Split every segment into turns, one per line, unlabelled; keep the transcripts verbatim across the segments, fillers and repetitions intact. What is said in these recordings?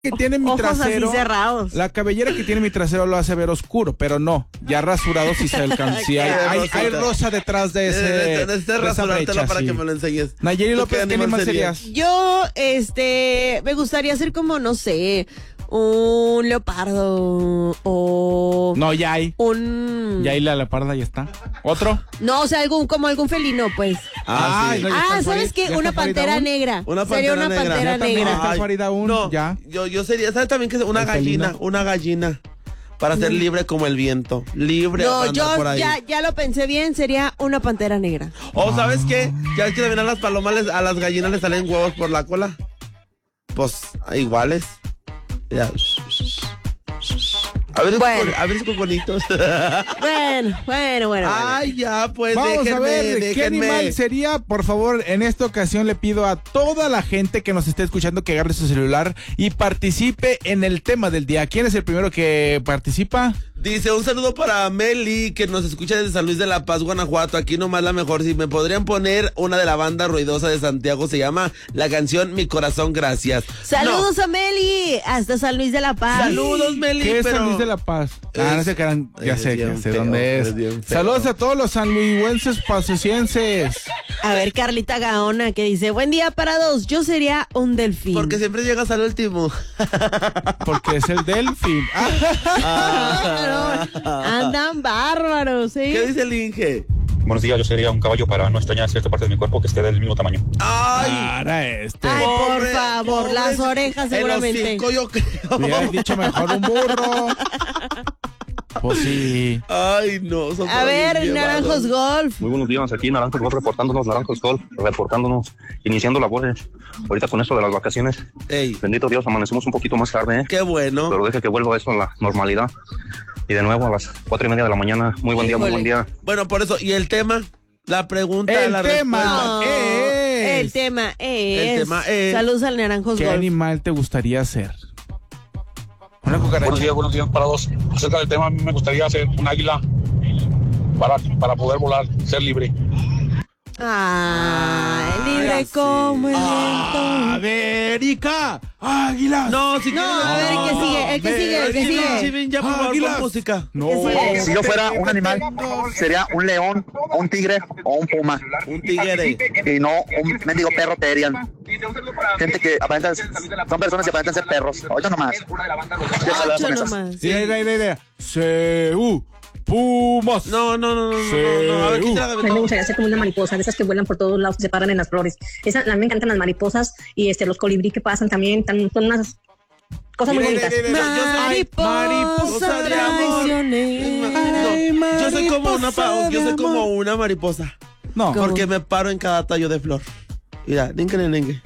que tiene mi
Ojos
trasero,
así cerrados.
la cabellera que tiene mi trasero lo hace ver oscuro, pero no, ya rasurado sí se alcanza, sí, hay, hay, hay rosa detrás de ese,
Necesitas
de esa
rasurártelo
brecha,
para
sí.
que me lo enseñes.
Nayeli
¿Tú
López,
qué
¿qué
animal
animal
serías?
serías?
Yo, este, me gustaría ser como, no sé, un leopardo o
No, ya hay,
un...
ya hay la leoparda, ya está. ¿Otro?
No, o sea, algún, como algún felino, pues.
Ah, sí.
no, ya
Ah,
está
¿sabes
Farid-
qué?
ya
Una
está Farid
pantera
aún.
negra.
Una
Sería
pantera
una
negra.
pantera
Ya también
negra.
está
Ay,
Farid aún,
no,
ya.
yo, yo sería, ¿sabes también que es una
El
gallina?
felino.
Una gallina. Para ser libre como el viento. Libre
No,
para andar por
yo
ahí.
ya, ya lo pensé bien, sería una pantera negra.
O ¿sabes qué? Ya ves que también a las palomas, les- a las gallinas les salen huevos por la cola. Pues iguales. Ya. A ver,
Bueno.
a ver esos coconitos.
Bueno, bueno, bueno. bueno.
Ay, ya, pues
Vamos
déjenme,
a ver qué
déjenme.
animal sería. Por favor, en esta ocasión le pido a toda la gente que nos esté escuchando que agarre su celular y participe en el tema del día. ¿Quién es el primero que participa?
Dice, un saludo para Meli, que nos escucha desde San Luis de la Paz, Guanajuato. Aquí nomás la mejor. Si me podrían poner una de la banda ruidosa de Santiago, se llama la canción Mi Corazón, Gracias.
Saludos a Meli, hasta San Luis de la
No.
Paz.
Saludos, Meli.
¿Qué es
pero...
San Luis de la Paz? Ah, no sé qué eran. Ya
es
sé, ya
bien
sé
feo,
dónde es.
es bien feo.
Saludos a todos los sanluisenses pazucienses.
A ver, Carlita Gaona, que dice, buen día para dos, yo sería un delfín.
Porque siempre llegas al último.
Porque es el delfín. Ah,
No, andan bárbaros, ¿eh?
¿Qué dice el Inge?
Buenos días, yo sería un caballo para no extrañar cierta parte de mi cuerpo que esté del mismo tamaño.
Ay,
para este.
Ay, por
pobre,
favor,
pobre.
las orejas seguramente.
El hocico, yo creo.
Hubieras dicho mejor un burro. Pues sí.
Ay, no. son
A
todos
ver,
bien
Naranjos
llevados.
Golf.
Muy buenos días, aquí Naranjos Golf reportándonos, Naranjos Golf reportándonos, iniciando labores. Ahorita con esto de las vacaciones,
Ey,
bendito Dios, amanecemos un poquito más tarde, ¿eh?
qué bueno.
Pero deje que vuelva eso a la normalidad. Y de nuevo a las cuatro y media de la mañana. Muy buen día, muy buen día.
Bueno, por eso, ¿y el tema? La pregunta,
El
la
tema
respuesta.
No,
es-
el tema es.
El tema es-
Saludos al Naranjos
¿Qué
Golf.
animal te gustaría ser? Una
Buenos
cucaracha.
días, buenos días para dos. Acerca del tema, a mí me gustaría ser un águila para, para poder volar, ser libre.
Ay, libre
Ay, sí.
como el
Ah,
viento.
América, águilas.
No, si
No,
quieres-
a ver, el que sigue, el que sigue, el que
Sí,
sigue.
sí, bien, ya por favor,
Águilas.
con música.
No.
¿Qué sigue?
Si yo fuera un animal, sería un león, un tigre o un puma.
Un tigre.
Y no un mendigo perro terian. Gente que aparentan, son personas que aparentan ser perros. Ahorita nomás. Ya se la
Ocho
con esas.
nomás.
Sí, idea, idea, idea. C U Pumas.
No, no, no, no, no, no, no. A ver, ¿quién te la
A mí me
aventó?
gustaría ser como una mariposa, de esas que vuelan por todos lados y se paran en las flores. Esa, a mí me encantan las mariposas y este los colibrí que pasan también, tan, son unas cosas muy
Mira,
bonitas.
mira, mira, yo soy-
Mariposa
mariposa de amor.
traicionera.
No, yo soy como una pa-
mariposa
yo
de
soy como
amor.
una mariposa.
No.
¿Cómo?
Porque me paro en cada tallo de flor. Mira, lingue, lingue.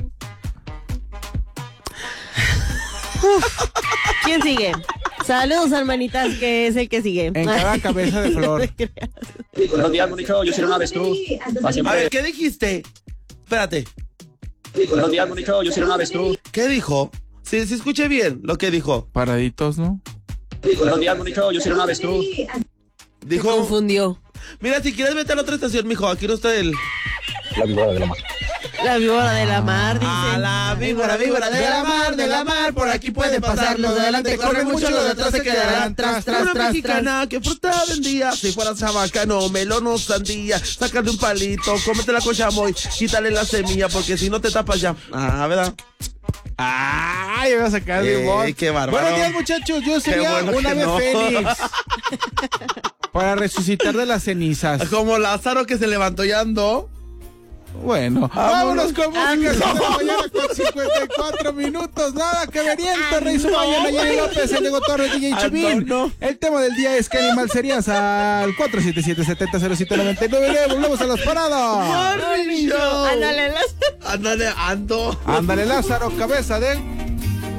¿Quién sigue? Saludos, hermanitas, que es el que sigue.
En cada cabeza de flor.
Buenos días, Monicho, yo sería un avestruz.
A ver, ¿qué dijiste? Espérate.
Buenos días, Monicho, yo sería un avestruz.
¿Qué dijo? Sí, sí escuché bien lo que dijo.
Paraditos, ¿no?
Buenos días, Monicho, yo sería un avestruz.
Se
Dijo,
confundió.
mira, si quieres vete a la otra estación, mijo. Aquí no está el...
La víbora de la mar.
La víbora de la mar, dice.
A la víbora, víbora de la mar, de la mar, por aquí pueden pasar. Los de adelante corren mucho, los de atrás se quedarán tras, tras,
Una
tras,
mexicana
tras. Que fruta vendía, si fuera sabacano, melón o sandía, sácale un palito, cómetela con chamoy, quítale la semilla, porque si no te tapas ya. Ah, ¿verdad?
Ay, me voy a sacar de
Ey,
humor.
qué bárbaro.
Buenos días, muchachos. Yo sería
bueno
un
que
ave
no.
fénix. Para resucitar de las cenizas.
Como Lázaro que se levantó y andó.
Bueno, vámonos con música.
Vámonos.
siete de la mañana con cincuenta y cuatro minutos. Nada que veriento. Rey Sumaya, Nayeli López, el Nego Torres, D J Chubín.
no.
El tema del día es: ¿qué animal serías? Al cuatro siete siete, siete cero cero siete nueve nueve. Volvemos a las paradas.
Morning Show.
Ándale, las...
Ándale, ando.
Ándale, Lázaro, cabeza de